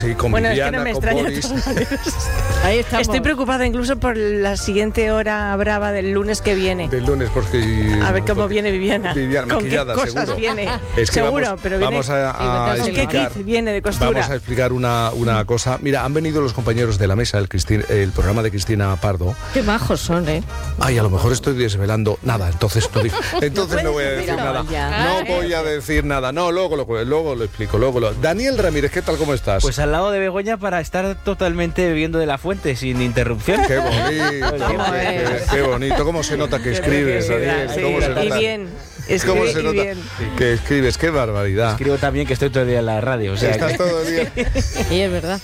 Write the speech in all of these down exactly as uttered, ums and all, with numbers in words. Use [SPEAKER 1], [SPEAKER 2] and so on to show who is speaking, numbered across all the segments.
[SPEAKER 1] Sí, con
[SPEAKER 2] bueno,
[SPEAKER 1] Viviana,
[SPEAKER 2] es que no me
[SPEAKER 1] con
[SPEAKER 2] extraña.
[SPEAKER 1] Boris.
[SPEAKER 2] Ahí estamos. Estoy preocupada incluso por la siguiente hora brava del lunes que viene.
[SPEAKER 1] Del lunes, porque...
[SPEAKER 2] A ver cómo
[SPEAKER 1] porque
[SPEAKER 2] viene Viviana.
[SPEAKER 1] Viviana,
[SPEAKER 2] ¿Con
[SPEAKER 1] maquillada,
[SPEAKER 2] qué cosas
[SPEAKER 1] seguro.
[SPEAKER 2] viene?
[SPEAKER 1] Es que
[SPEAKER 2] seguro,
[SPEAKER 1] vamos,
[SPEAKER 2] pero viene...
[SPEAKER 1] vamos a, a
[SPEAKER 2] ¿Con qué
[SPEAKER 1] explicar...
[SPEAKER 2] kit viene de costura?
[SPEAKER 1] Vamos a explicar una, una cosa. Mira, han venido los compañeros de la mesa, el, Cristina, el programa de Cristina Pardo.
[SPEAKER 2] Qué majos son, ¿eh?
[SPEAKER 1] Ay, a lo mejor estoy desvelando... Nada, entonces no, digo, entonces no voy a decir
[SPEAKER 2] no,
[SPEAKER 1] nada.
[SPEAKER 2] ya.
[SPEAKER 1] No voy a decir nada. No, luego lo, luego lo explico. Luego lo... Daniel Ramírez, ¿qué tal? ¿Cómo estás?
[SPEAKER 3] Pues al lado de Begoña para estar totalmente bebiendo de la fuente sin interrupción.
[SPEAKER 1] Qué bonito, qué, qué bonito. ¿Cómo se nota que escribes, Daniel?
[SPEAKER 2] Sí,
[SPEAKER 1] ¿Cómo se nota?
[SPEAKER 2] y bien.
[SPEAKER 1] ¿Cómo
[SPEAKER 2] Escribe
[SPEAKER 1] se
[SPEAKER 2] y
[SPEAKER 1] nota
[SPEAKER 2] bien.
[SPEAKER 1] que escribes? ¡Qué barbaridad!
[SPEAKER 3] Escribo también que estoy todo el día en la radio. O sea,
[SPEAKER 1] Estás
[SPEAKER 3] que...
[SPEAKER 1] todo el día.
[SPEAKER 2] Y es verdad.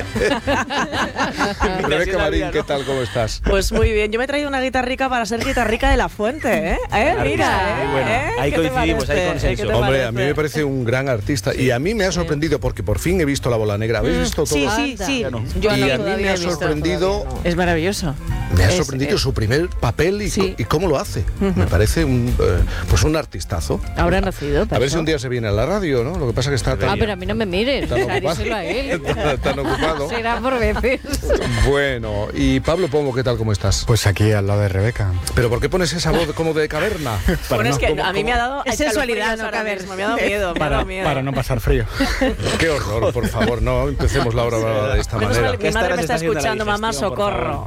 [SPEAKER 1] Rebeca Marín, ¿qué tal? ¿Cómo estás?
[SPEAKER 4] Pues muy bien, yo me he traído una guitarrica para ser guitarrica de la fuente, ¿eh? ¿Eh? Mira, ¿eh?
[SPEAKER 3] Muy bueno.
[SPEAKER 4] ¿Eh?
[SPEAKER 3] Ahí
[SPEAKER 4] ¿Qué te
[SPEAKER 3] coincidimos,
[SPEAKER 4] parece?
[SPEAKER 3] hay consenso.
[SPEAKER 4] ¿Qué te
[SPEAKER 1] Hombre,
[SPEAKER 4] parece?
[SPEAKER 1] a mí me parece un gran artista y a mí me ha sorprendido porque por fin he visto La Bola Negra. ¿Habéis visto todo?
[SPEAKER 4] Sí, sí, sí.
[SPEAKER 3] Ya no.
[SPEAKER 4] Yo
[SPEAKER 1] y
[SPEAKER 4] no,
[SPEAKER 1] a mí
[SPEAKER 4] todavía
[SPEAKER 1] me ha
[SPEAKER 4] he visto,
[SPEAKER 1] sorprendido,
[SPEAKER 4] todavía no.
[SPEAKER 2] Es maravilloso.
[SPEAKER 1] me ha
[SPEAKER 2] Es-
[SPEAKER 1] sorprendido
[SPEAKER 2] es-
[SPEAKER 1] su primer papel y,
[SPEAKER 2] Sí.
[SPEAKER 1] co- y cómo lo hace. Me parece un, eh, pues un artistazo.
[SPEAKER 2] Habrá nacido.
[SPEAKER 1] A ver si un día se viene a la radio, ¿no? Lo que pasa es que está tan,
[SPEAKER 2] Ah, pero a mí no me mires.
[SPEAKER 1] tan ocupado.
[SPEAKER 2] Díselo a él.
[SPEAKER 1] tan ocupado.
[SPEAKER 2] Será por veces.
[SPEAKER 1] Bueno, y Pablo Pombo, ¿qué tal? ¿Cómo estás?
[SPEAKER 5] Pues aquí al lado de Rebeca.
[SPEAKER 1] ¿Pero por qué pones esa voz como de caverna?
[SPEAKER 4] Bueno, es que
[SPEAKER 1] ¿Cómo-
[SPEAKER 4] a mí me ha dado
[SPEAKER 2] Es sensualidad,
[SPEAKER 4] escalofríos
[SPEAKER 2] no
[SPEAKER 4] ahora
[SPEAKER 2] caber.
[SPEAKER 4] mismo, me ha dado miedo, me ha
[SPEAKER 5] Para,
[SPEAKER 4] dado miedo.
[SPEAKER 5] para no pasar frío.
[SPEAKER 1] Qué horror, por favor, no empecemos la hora de esta
[SPEAKER 4] Menos
[SPEAKER 1] manera.
[SPEAKER 4] mal que mi madre me está
[SPEAKER 3] haciendo la
[SPEAKER 4] escuchando, mamá,
[SPEAKER 3] digestión, por
[SPEAKER 4] socorro.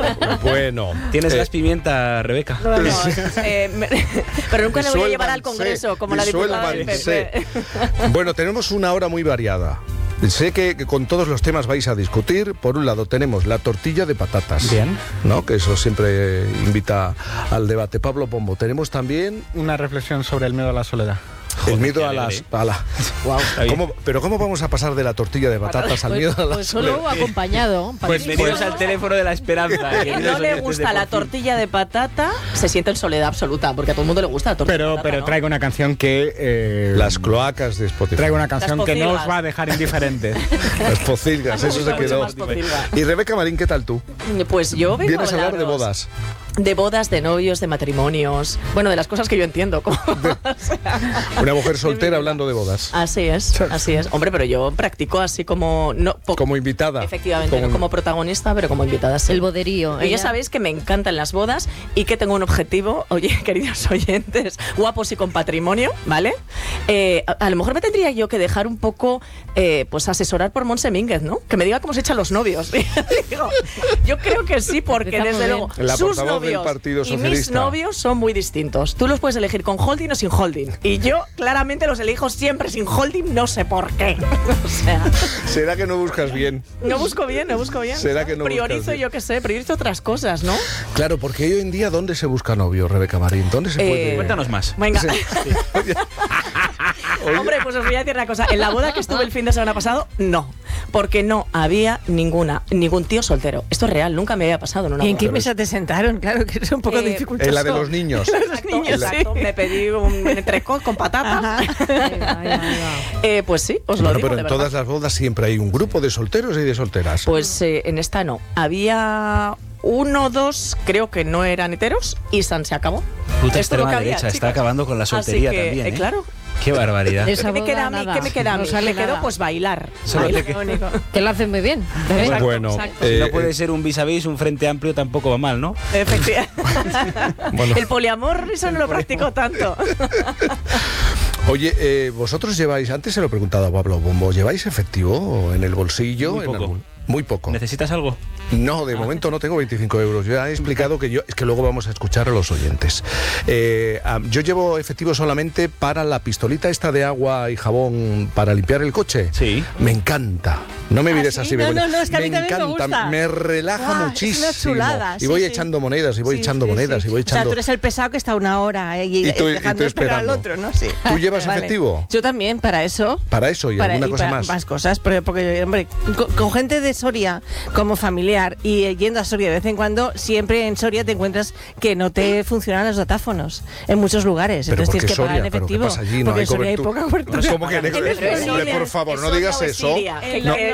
[SPEAKER 1] Bueno,
[SPEAKER 3] Tienes
[SPEAKER 1] eh,
[SPEAKER 3] gas pimienta, Rebeca.
[SPEAKER 4] No, no, eh, me- pero nunca le voy a llevar al
[SPEAKER 1] Disuélvanse,
[SPEAKER 4] Congreso como la diputada del P P.
[SPEAKER 1] disuélvanse. Bueno, tenemos una hora muy variada. Sé que, que con todos los temas vais a discutir. Por un lado tenemos la tortilla de patatas.
[SPEAKER 5] Bien.
[SPEAKER 1] ¿No? Que eso siempre invita al debate. Pablo Pombo. Tenemos también
[SPEAKER 5] Una reflexión sobre el miedo a la soledad.
[SPEAKER 1] el miedo
[SPEAKER 3] qué
[SPEAKER 1] a las...
[SPEAKER 3] alegre.
[SPEAKER 1] A la,
[SPEAKER 3] Wow, está bien.
[SPEAKER 1] ¿Cómo- pero ¿cómo vamos a pasar de la tortilla de patatas al miedo a la
[SPEAKER 2] Pues
[SPEAKER 1] soledad?
[SPEAKER 2] solo acompañado.
[SPEAKER 3] Pues venidos al teléfono de la esperanza.
[SPEAKER 4] Que
[SPEAKER 3] queridos
[SPEAKER 4] no le
[SPEAKER 3] oyentes
[SPEAKER 4] gusta
[SPEAKER 3] de
[SPEAKER 4] la
[SPEAKER 3] Por Fin.
[SPEAKER 4] tortilla de patata, se siente en soledad absoluta, porque a todo el mundo le gusta la tortilla
[SPEAKER 5] Pero,
[SPEAKER 4] de patata,
[SPEAKER 5] pero
[SPEAKER 4] ¿no?
[SPEAKER 5] traigo una canción que... eh,
[SPEAKER 1] Las cloacas de Spotify.
[SPEAKER 5] Traigo una canción
[SPEAKER 4] Las
[SPEAKER 5] que no
[SPEAKER 4] pocilgas.
[SPEAKER 5] os va a dejar indiferentes.
[SPEAKER 1] Las pocilgas, eso se
[SPEAKER 4] Mucho
[SPEAKER 1] quedó.
[SPEAKER 4] más pocilga.
[SPEAKER 1] Y Rebeca Marín, ¿qué tal tú?
[SPEAKER 4] Pues yo vengo
[SPEAKER 1] Vienes a hablar de
[SPEAKER 4] hablaros
[SPEAKER 1] bodas.
[SPEAKER 4] De bodas, de novios, de matrimonios. Bueno, de las cosas que yo entiendo. como- o sea,
[SPEAKER 1] Una mujer soltera hablando de bodas.
[SPEAKER 4] así es, así es. Hombre, pero yo practico así como... No, po-
[SPEAKER 1] Como invitada.
[SPEAKER 4] Efectivamente,
[SPEAKER 1] Como-
[SPEAKER 4] no como protagonista, pero como invitada sí.
[SPEAKER 2] El boderío.
[SPEAKER 4] Y
[SPEAKER 2] ella-
[SPEAKER 4] ya sabéis que me encantan las bodas y que tengo un objetivo, oye, queridos oyentes, guapos y con patrimonio, ¿vale? Eh, a, a lo mejor me tendría yo que dejar un poco, eh, pues asesorar por Montse Mínguez, ¿no? Que me diga cómo se echan los novios. Digo, yo creo que sí, porque
[SPEAKER 2] Está muy
[SPEAKER 4] desde
[SPEAKER 2] bien.
[SPEAKER 4] luego
[SPEAKER 1] La
[SPEAKER 4] sus
[SPEAKER 1] portavoz del
[SPEAKER 4] novios
[SPEAKER 1] Partido
[SPEAKER 4] y mis
[SPEAKER 1] Socialista.
[SPEAKER 4] novios son muy distintos. Tú los puedes elegir con holding o sin holding. Y yo claramente los elijo siempre sin holding, no sé por qué. O sea,
[SPEAKER 1] ¿Será que no buscas bien?
[SPEAKER 4] no busco bien, no busco bien.
[SPEAKER 1] ¿Será que no buscas
[SPEAKER 4] Priorizo,
[SPEAKER 1] bien?
[SPEAKER 4] yo qué sé, priorizo otras cosas, ¿no?
[SPEAKER 1] Claro, porque hoy en día, ¿dónde se busca novio, Rebeca Marín? ¿Dónde se
[SPEAKER 4] Eh,
[SPEAKER 1] puede...?
[SPEAKER 3] Cuéntanos más.
[SPEAKER 4] Venga.
[SPEAKER 1] Sí.
[SPEAKER 4] Hombre, pues os voy a decir una cosa. En la boda que estuve el fin de semana pasado, no. Porque no había ninguna, ningún tío soltero. Esto es real, nunca me había pasado en una
[SPEAKER 2] ¿Y en
[SPEAKER 4] boda.
[SPEAKER 2] qué mesa te sentaron? Claro que es un poco
[SPEAKER 4] Eh,
[SPEAKER 2] dificultoso.
[SPEAKER 1] En la de los niños.
[SPEAKER 4] Exacto,
[SPEAKER 2] niños,
[SPEAKER 4] exacto.
[SPEAKER 2] sí.
[SPEAKER 4] Me pedí un entrecot con patatas.
[SPEAKER 2] Ajá. Ahí va, ahí va, ahí va.
[SPEAKER 4] Eh, pues sí, os lo
[SPEAKER 1] Bueno,
[SPEAKER 4] digo
[SPEAKER 1] pero
[SPEAKER 4] de
[SPEAKER 1] en
[SPEAKER 4] verdad.
[SPEAKER 1] todas las bodas siempre hay un grupo de solteros y de solteras.
[SPEAKER 4] Pues eh, en esta no. Había uno, dos, creo que no eran heteros y San se acabó.
[SPEAKER 3] Puta
[SPEAKER 4] Esto es lo
[SPEAKER 3] extrema
[SPEAKER 4] que había,
[SPEAKER 3] derecha, está
[SPEAKER 4] chicos.
[SPEAKER 3] acabando con la
[SPEAKER 4] Así
[SPEAKER 3] soltería
[SPEAKER 4] que,
[SPEAKER 3] también,
[SPEAKER 4] eh,
[SPEAKER 3] ¿eh?
[SPEAKER 4] claro.
[SPEAKER 3] Qué barbaridad.
[SPEAKER 2] Esa
[SPEAKER 4] ¿Qué me
[SPEAKER 2] boda,
[SPEAKER 4] queda a mí?
[SPEAKER 2] nada.
[SPEAKER 4] ¿Qué me queda a
[SPEAKER 2] No
[SPEAKER 4] mí?
[SPEAKER 2] sale
[SPEAKER 4] me quedó
[SPEAKER 2] nada.
[SPEAKER 4] pues bailar.
[SPEAKER 3] Solo
[SPEAKER 4] Bailar,
[SPEAKER 3] te-
[SPEAKER 4] lo único.
[SPEAKER 2] Que lo hacen muy bien. ¿ves?
[SPEAKER 4] Exacto,
[SPEAKER 1] bueno,
[SPEAKER 4] exacto.
[SPEAKER 3] Si
[SPEAKER 1] eh,
[SPEAKER 3] no puede
[SPEAKER 1] eh,
[SPEAKER 3] ser un vis a vis, un frente amplio tampoco va mal, ¿no?
[SPEAKER 4] Efectivamente.
[SPEAKER 1] Bueno.
[SPEAKER 4] El poliamor, eso no lo practico tanto.
[SPEAKER 1] Oye, eh, vosotros lleváis, antes se lo he preguntado a Pablo Pombo, ¿lleváis efectivo en el bolsillo?
[SPEAKER 3] Muy
[SPEAKER 1] en
[SPEAKER 3] poco.
[SPEAKER 1] algún- Muy poco.
[SPEAKER 3] ¿Necesitas algo?
[SPEAKER 1] No, de momento no tengo veinticinco euros. Ya he explicado que yo, es que luego vamos a escuchar a los oyentes. Eh, ah, yo llevo efectivo solamente para la pistolita esta de agua y jabón para limpiar el coche.
[SPEAKER 3] Sí.
[SPEAKER 1] Me encanta. No me mires
[SPEAKER 2] ¿sí?
[SPEAKER 1] así,
[SPEAKER 2] No,
[SPEAKER 1] Begoña.
[SPEAKER 2] no, no, es que a mí
[SPEAKER 1] me
[SPEAKER 2] también me
[SPEAKER 1] encanta,
[SPEAKER 2] gusta.
[SPEAKER 1] me relaja
[SPEAKER 2] Guau, es una
[SPEAKER 1] muchísimo.
[SPEAKER 2] chulada,
[SPEAKER 1] y
[SPEAKER 2] sí,
[SPEAKER 1] voy
[SPEAKER 2] sí.
[SPEAKER 1] echando monedas y voy
[SPEAKER 2] Sí,
[SPEAKER 1] echando
[SPEAKER 2] sí,
[SPEAKER 1] monedas
[SPEAKER 2] sí.
[SPEAKER 1] y voy
[SPEAKER 2] O sea,
[SPEAKER 1] echando.
[SPEAKER 2] tú eres el pesado que está una hora eh, y,
[SPEAKER 1] Y tú- y
[SPEAKER 2] dejando
[SPEAKER 1] tú
[SPEAKER 2] esperar al
[SPEAKER 1] esperando.
[SPEAKER 2] otro, ¿no? Sí.
[SPEAKER 1] ¿Tú llevas
[SPEAKER 2] Vale.
[SPEAKER 1] efectivo?
[SPEAKER 2] Yo también, para eso.
[SPEAKER 1] Para eso y
[SPEAKER 2] Para-
[SPEAKER 1] alguna
[SPEAKER 2] y
[SPEAKER 1] cosa
[SPEAKER 2] para
[SPEAKER 1] más.
[SPEAKER 2] más cosas, porque, porque, hombre, con, con gente de Soria como familiar y eh, yendo a Soria de vez en cuando, siempre en Soria te encuentras que no te funcionan los datáfonos en muchos lugares.
[SPEAKER 1] Pero
[SPEAKER 2] Entonces
[SPEAKER 1] ¿por qué
[SPEAKER 2] tienes que pagar
[SPEAKER 1] Soria?
[SPEAKER 2] en
[SPEAKER 1] ¿Pero qué
[SPEAKER 2] efectivo.
[SPEAKER 1] pasa allí? No
[SPEAKER 2] porque
[SPEAKER 1] hay
[SPEAKER 2] en Soria hay
[SPEAKER 1] cobertura.
[SPEAKER 2] poca cobertura.
[SPEAKER 1] ¿Cómo que no hay
[SPEAKER 4] Pero es
[SPEAKER 1] cobertura?
[SPEAKER 4] Soria,
[SPEAKER 1] Hombre, por favor,
[SPEAKER 4] es
[SPEAKER 1] no
[SPEAKER 4] Soria
[SPEAKER 1] digas
[SPEAKER 4] o es
[SPEAKER 1] eso.
[SPEAKER 4] Siria.
[SPEAKER 2] Eh,
[SPEAKER 4] No,
[SPEAKER 2] no,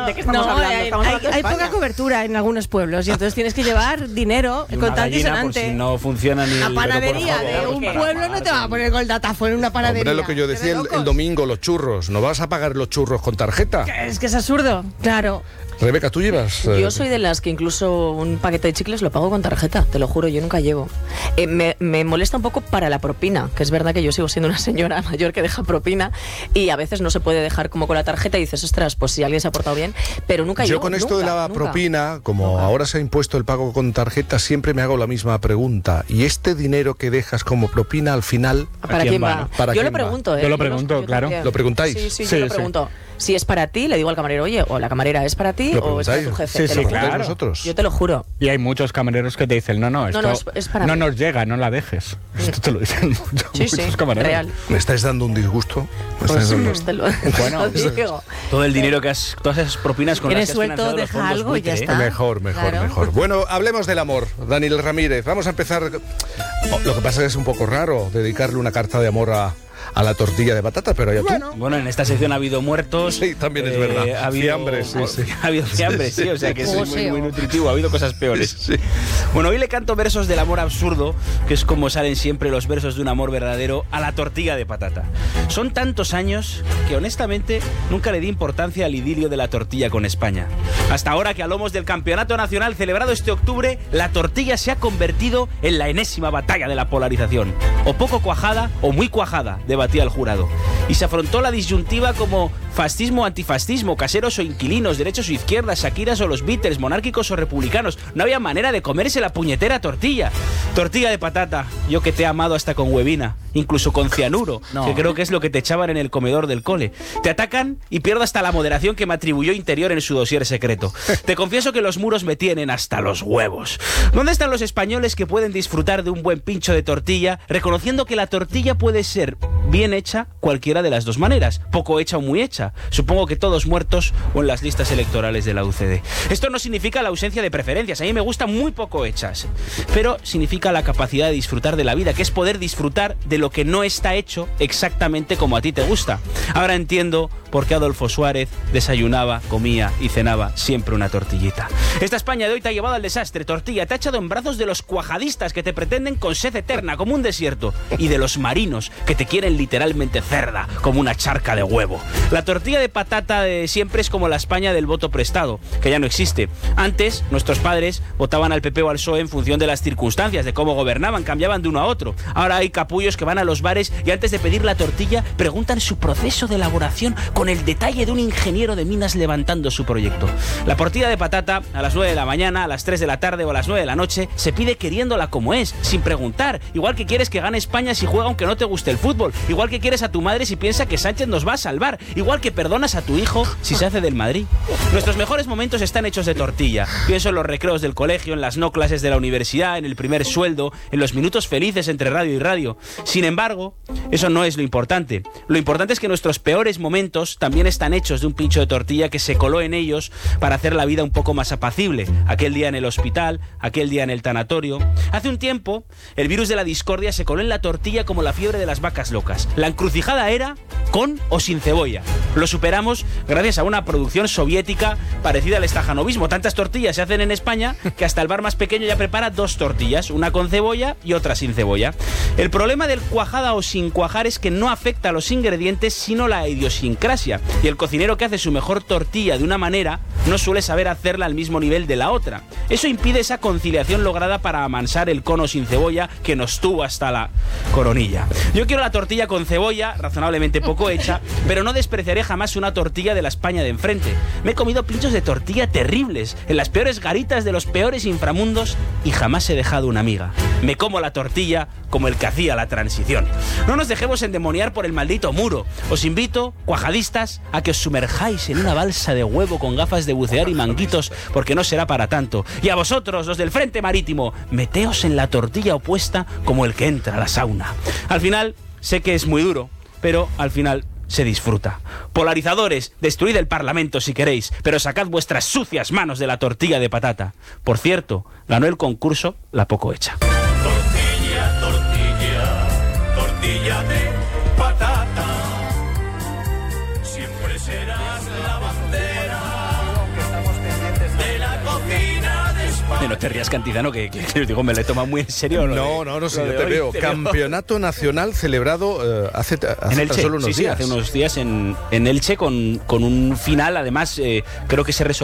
[SPEAKER 4] ¿De qué estamos
[SPEAKER 2] no,
[SPEAKER 4] hablando?
[SPEAKER 2] hay,
[SPEAKER 4] Estamos
[SPEAKER 2] hay-
[SPEAKER 4] hablando de
[SPEAKER 2] hay
[SPEAKER 4] España.
[SPEAKER 2] poca cobertura en algunos pueblos y entonces tienes que llevar dinero
[SPEAKER 3] Y
[SPEAKER 2] con
[SPEAKER 3] una
[SPEAKER 2] tal
[SPEAKER 3] gallina por
[SPEAKER 2] sonante.
[SPEAKER 3] si no funciona ni
[SPEAKER 2] La
[SPEAKER 3] el...
[SPEAKER 2] panadería
[SPEAKER 3] pero por
[SPEAKER 2] de
[SPEAKER 3] favor,
[SPEAKER 2] un
[SPEAKER 3] para
[SPEAKER 2] pueblo no te va a poner con el datáfono en una panadería.
[SPEAKER 1] Hombre, lo que yo decía
[SPEAKER 2] ¿Qué
[SPEAKER 1] el,
[SPEAKER 2] de
[SPEAKER 1] el
[SPEAKER 2] locos?
[SPEAKER 1] domingo, los churros. ¿No vas a pagar los churros con tarjeta?
[SPEAKER 2] Es que es absurdo, claro.
[SPEAKER 1] Rebeca, ¿tú llevas? eh,
[SPEAKER 4] Yo soy de las que incluso un paquete de chicles lo pago con tarjeta, te lo juro, yo nunca llevo. Eh, me, me molesta un poco para la propina, que es verdad que yo sigo siendo una señora mayor que deja propina y a veces no se puede dejar como con la tarjeta y dices, ostras, pues si alguien se ha portado bien, pero nunca
[SPEAKER 1] Yo
[SPEAKER 4] llevo,
[SPEAKER 1] con esto
[SPEAKER 4] nunca,
[SPEAKER 1] de la
[SPEAKER 4] nunca.
[SPEAKER 1] propina, como
[SPEAKER 4] Nunca.
[SPEAKER 1] ahora se ha impuesto el pago con tarjeta, siempre me hago la misma pregunta. ¿Y este dinero que dejas como propina al final?
[SPEAKER 4] ¿Para
[SPEAKER 3] ¿A quién
[SPEAKER 4] quién
[SPEAKER 3] va,
[SPEAKER 4] va?
[SPEAKER 3] no?
[SPEAKER 1] ¿Para
[SPEAKER 4] yo
[SPEAKER 1] quién
[SPEAKER 4] lo
[SPEAKER 1] va?
[SPEAKER 4] pregunto, ¿eh?
[SPEAKER 5] Yo lo
[SPEAKER 4] Yo
[SPEAKER 5] pregunto,
[SPEAKER 4] yo
[SPEAKER 5] claro.
[SPEAKER 4] también.
[SPEAKER 1] ¿Lo preguntáis?
[SPEAKER 4] Sí, sí,
[SPEAKER 5] Sí,
[SPEAKER 4] yo lo
[SPEAKER 5] sí.
[SPEAKER 4] pregunto. Si es para ti, le digo al camarero, oye, o la camarera es para ti
[SPEAKER 1] ¿Lo
[SPEAKER 4] o es para tu
[SPEAKER 1] preguntáis?
[SPEAKER 4] jefe.
[SPEAKER 5] Sí,
[SPEAKER 4] Te
[SPEAKER 5] sí,
[SPEAKER 4] lo juro.
[SPEAKER 5] claro.
[SPEAKER 1] ¿Preguntáis vosotros?
[SPEAKER 4] Yo te lo juro.
[SPEAKER 5] Y hay muchos camareros que te dicen, no, no, esto
[SPEAKER 4] no, es- es para
[SPEAKER 5] no
[SPEAKER 4] mí.
[SPEAKER 5] nos llega, no la dejes. Esto te lo dicen mucho,
[SPEAKER 4] Sí, sí,
[SPEAKER 5] muchos camareros.
[SPEAKER 4] real.
[SPEAKER 1] ¿Me estáis dando un disgusto? ¿Me
[SPEAKER 4] Pues,
[SPEAKER 1] estáis dando-
[SPEAKER 4] pues te lo,
[SPEAKER 3] Bueno,
[SPEAKER 4] te lo digo.
[SPEAKER 3] Todo el dinero que has... Todas esas propinas con las
[SPEAKER 2] Tienes
[SPEAKER 3] que has
[SPEAKER 2] suelto,
[SPEAKER 3] financiado los
[SPEAKER 2] deja
[SPEAKER 3] fondos
[SPEAKER 2] algo y ya
[SPEAKER 3] buitre, ¿eh?
[SPEAKER 2] está.
[SPEAKER 1] Mejor, mejor,
[SPEAKER 2] Claro.
[SPEAKER 1] mejor. Bueno, hablemos del amor, Daniel Ramírez. Vamos a empezar. Oh, lo que pasa es que es un poco raro dedicarle una carta de amor a, a la tortilla de patata, pero ya tú.
[SPEAKER 3] Bueno, en esta sección ha habido muertos.
[SPEAKER 1] Sí, también es verdad.
[SPEAKER 3] Ha habido
[SPEAKER 1] Fiambre, sí, sí.
[SPEAKER 3] Ha habido fiambre, sí, o sea que es muy,
[SPEAKER 2] Joseo.
[SPEAKER 3] muy nutritivo. Ha habido cosas peores.
[SPEAKER 1] Sí.
[SPEAKER 3] Bueno, hoy le canto versos del amor absurdo, que es como salen siempre los versos de un amor verdadero, a la tortilla de patata. Son tantos años que honestamente nunca le di importancia al idilio de la tortilla con España. Hasta ahora que a lomos del campeonato nacional celebrado este octubre, la tortilla se ha convertido en la enésima batalla de la polarización. O poco cuajada o muy cuajada, debatía el jurado. Y se afrontó la disyuntiva como fascismo o antifascismo, caseros o inquilinos, derechos o izquierdas, Shakiras o los Beatles, monárquicos o republicanos. No había manera de comerse la puñetera tortilla. Tortilla de patata, yo que te he amado hasta con huevina, incluso con cianuro,
[SPEAKER 5] No.
[SPEAKER 3] que creo que es lo que te echaban en el comedor del cole. Te atacan y pierdo hasta la moderación que me atribuyó Interior en su dossier secreto. Te confieso que los muros me tienen hasta los huevos. ¿Dónde están los españoles que pueden disfrutar de un buen pincho de tortilla, reconociendo que la tortilla puede ser bien hecha cualquiera de las dos maneras, poco hecha o muy hecha? Supongo que todos muertos o en las listas electorales de la U C D. Esto no significa la ausencia de preferencias, a mí me gustan muy poco hechas, pero significa la capacidad de disfrutar de la vida, que es poder disfrutar de lo que no está hecho exactamente como a ti te gusta. Ahora entiendo por qué Adolfo Suárez desayunaba, comía y cenaba siempre una tortillita. Esta España de hoy te ha llevado al desastre, tortilla, te ha echado en brazos de los cuajadistas que te pretenden con sed eterna como un desierto y de los marinos que te quieren literalmente cerda como una charca de huevo. La tortilla de patata de siempre es como la España del voto prestado, que ya no existe. Antes, nuestros padres votaban al P P o al P S O E en función de las circunstancias, de cómo gobernaban, cambiaban de uno a otro. Ahora hay capullos que van a los bares y antes de pedir la tortilla preguntan su proceso de elaboración con el detalle de un ingeniero de minas levantando su proyecto. La tortilla de patata a las nueve de la mañana, a las tres de la tarde o a las nueve de la noche se pide queriéndola como es, sin preguntar. Igual que quieres que gane España si juega aunque no te guste el fútbol. Igual que quieres a tu madre si piensa que Sánchez nos va a salvar. Igual que perdonas a tu hijo si se hace del Madrid. Nuestros mejores momentos están hechos de tortilla. Pienso en los recreos del colegio, en las no clases de la universidad, en el primer sueldo, en los minutos felices entre radio y radio. Sin embargo, eso no es lo importante. Lo importante es que nuestros peores momentos también están hechos de un pincho de tortilla que se coló en ellos para hacer la vida un poco más apacible. Aquel día en el hospital, aquel día en el tanatorio. Hace un tiempo, el virus de la discordia se coló en la tortilla como la fiebre de las vacas locas. La encrucijada era con o sin cebolla. Lo superamos gracias a una producción soviética parecida al estajanovismo. Tantas tortillas se hacen en España que hasta el bar más pequeño ya prepara dos tortillas, una con cebolla y otra sin cebolla. El problema del cuajada o sin cuajar es que no afecta a los ingredientes sino la idiosincrasia, y el cocinero que hace su mejor tortilla de una manera no suele saber hacerla al mismo nivel de la otra. Eso impide esa conciliación lograda para amansar el cono sin cebolla que nos tuvo hasta la coronilla. Yo quiero la tortilla con cebolla, razonablemente poco hecha, pero no despreciaré jamás una tortilla de la España de enfrente. Me he comido pinchos de tortilla terribles, en las peores garitas de los peores inframundos, y jamás he dejado una miga. Me como la tortilla como el que hacía la transición. No nos dejemos endemoniar por el maldito muro. Os invito, cuajadistas, a que os sumerjáis en una balsa de huevo con gafas de bucear y manguitos, porque no será para tanto. Y a vosotros, los del Frente Marítimo, meteos en la tortilla opuesta como el que entra a la sauna. Al final, sé que es muy duro, pero al final se disfruta. Polarizadores, destruid el Parlamento si queréis, pero sacad vuestras sucias manos de la tortilla de patata. Por cierto, ganó el concurso la poco hecha.
[SPEAKER 6] Tortilla, tortilla, tortilla de patata. Siempre serás la bandera
[SPEAKER 3] Oye, no te rías, Cantizano, que, que, que digo, me lo he tomado muy en serio. lo
[SPEAKER 1] No,
[SPEAKER 3] de-
[SPEAKER 1] no, no, si
[SPEAKER 3] lo
[SPEAKER 1] yo
[SPEAKER 3] de
[SPEAKER 1] te
[SPEAKER 3] hoy,
[SPEAKER 1] veo.
[SPEAKER 3] te
[SPEAKER 1] Campeonato nacional celebrado eh, hace, hace
[SPEAKER 3] En
[SPEAKER 1] tan
[SPEAKER 3] Elche,
[SPEAKER 1] solo unos
[SPEAKER 3] sí, sí,
[SPEAKER 1] días.
[SPEAKER 3] hace unos días en, en Elche con, con un final, además, eh, creo que se resolvió